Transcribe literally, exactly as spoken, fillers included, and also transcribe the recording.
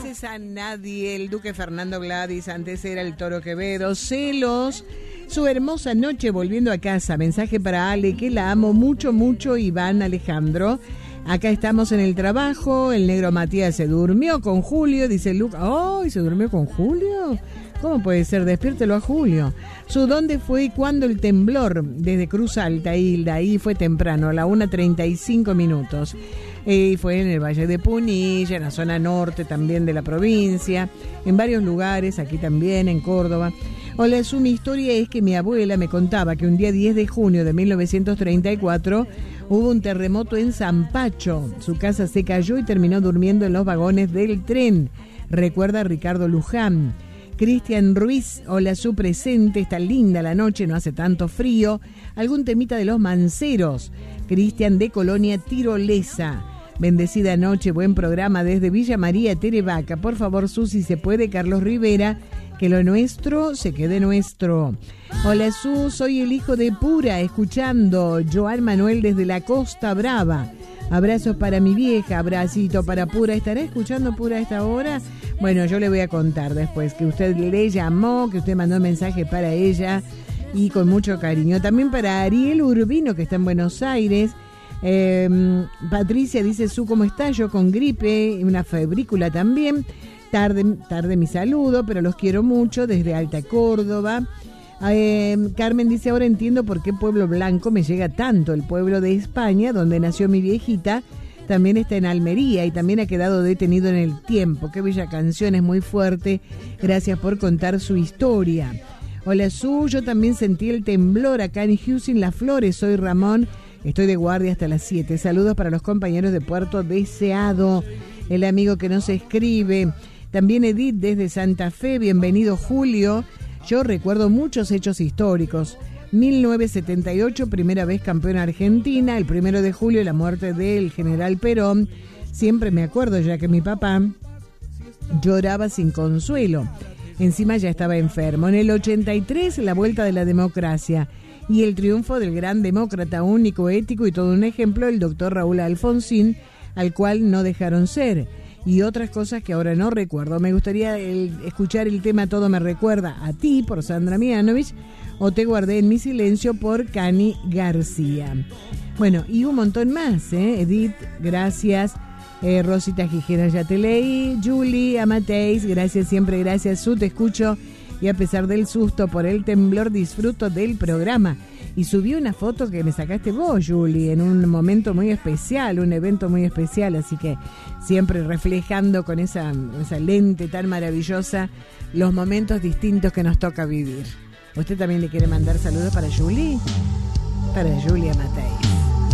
conoces a nadie. El duque Fernando Gladys, antes era el Toro Quevedo. Celos, su hermosa noche volviendo a casa. Mensaje para Ale, que la amo mucho, mucho. Iván Alejandro. Acá estamos en el trabajo. El negro Matías se durmió con Julio, dice Luca. ¡Oh! ¿Y se durmió con Julio? ¿Cómo puede ser? Despiértelo a Julio. Su dónde fue y cuándo el temblor desde Cruz Alta, Hilda. Ahí fue temprano, a la una treinta y cinco minutos. Y fue en el Valle de Punilla, en la zona norte también de la provincia, en varios lugares, aquí también, en Córdoba. Hola, su mi historia es que mi abuela me contaba que un día diez de junio de mil novecientos treinta y cuatro hubo un terremoto en Zampacho. Su casa se cayó y terminó durmiendo en los vagones del tren. Recuerda a Ricardo Luján. Cristian Ruiz, hola, su presente, está linda la noche, no hace tanto frío. Algún temita de los Manceros. Cristian de Colonia Tirolesa. Bendecida noche, buen programa desde Villa María, Terevaca. Por favor, Susi, se puede, Carlos Rivera, que lo nuestro se quede nuestro. Hola, Su, soy el hijo de Pura, escuchando. Joan Manuel desde la Costa Brava. Abrazos para mi vieja, abracito para Pura. ¿Estará escuchando Pura a esta hora? Bueno, yo le voy a contar después que usted le llamó, que usted mandó mensaje para ella y con mucho cariño. También para Ariel Urbino, que está en Buenos Aires. Eh, Patricia dice, Su, ¿cómo está? Yo con gripe, una febrícula también. Tarde, tarde mi saludo, pero los quiero mucho desde Alta Córdoba. Eh, Carmen dice, ahora entiendo por qué Pueblo Blanco me llega tanto. El pueblo de España, donde nació mi viejita, también está en Almería y también ha quedado detenido en el tiempo. Qué bella canción, es muy fuerte. Gracias por contar su historia. Hola, Su, yo también sentí el temblor acá en Houston, Las Flores. Soy Ramón, estoy de guardia hasta las siete. Saludos para los compañeros de Puerto Deseado, el amigo que nos escribe. También Edith desde Santa Fe, bienvenido Julio. Yo recuerdo muchos hechos históricos. mil novecientos setenta y ocho, primera vez campeona argentina. El primero de julio, la muerte del general Perón. Siempre me acuerdo, ya que mi papá lloraba sin consuelo. Encima ya estaba enfermo. En el ochenta y tres, la vuelta de la democracia y el triunfo del gran demócrata, único, ético y todo un ejemplo, el doctor Raúl Alfonsín, al cual no dejaron ser. Y otras cosas que ahora no recuerdo. Me gustaría el, escuchar el tema Todo me recuerda a ti, por Sandra Mianovich, o Te guardé en mi silencio, por Cani García. Bueno, y un montón más, ¿eh? Edith, gracias. Eh, Rosita Gijena, ya te leí. Julie, Amateis, gracias, siempre gracias. Su, te escucho y a pesar del susto por el temblor disfruto del programa. Y subí una foto que me sacaste vos, Julie, en un momento muy especial, un evento muy especial, así que siempre reflejando con esa, esa lente tan maravillosa los momentos distintos que nos toca vivir. ¿Usted también le quiere mandar saludos para Julie? Para Julia Matei.